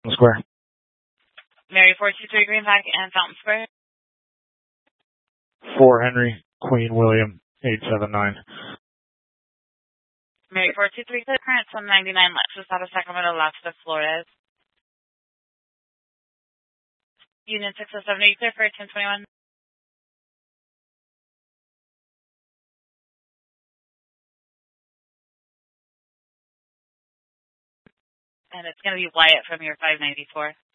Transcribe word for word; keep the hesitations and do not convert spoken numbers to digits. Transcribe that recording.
Square. Mary four two three Green Park and Fountain Square. four Henry, Queen William, eight seven nine. Mary four two three current one ninety-nine Lexus out of Sacramento, Lobster, Flores. Union six oh seven eight clear for ten twenty-one. And it's going to be Wyatt from your five ninety-four.